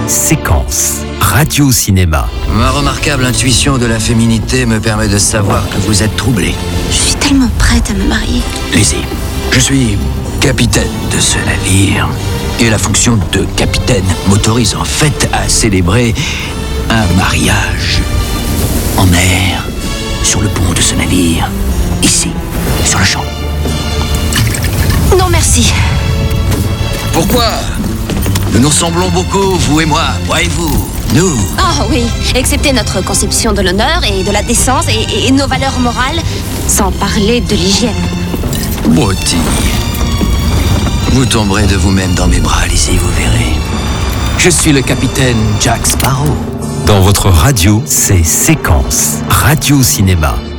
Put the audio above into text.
Séquence, radio-cinéma. Ma remarquable intuition de la féminité me permet de savoir que vous êtes troublé. Je suis tellement prête à me marier. Lizzie, je suis capitaine de ce navire. Et la fonction de capitaine m'autorise en fait à célébrer un mariage en mer, sur le pont de ce navire, ici, sur le champ. Non, merci. Pourquoi? Nous nous ressemblons beaucoup, vous et moi et vous, nous. Oh oui, excepté notre conception de l'honneur et de la décence et nos valeurs morales, sans parler de l'hygiène. Broty, vous tomberez de vous-même dans mes bras, Lizzie, vous verrez. Je suis le capitaine Jack Sparrow. Dans votre radio, c'est Séquence, radio-cinéma.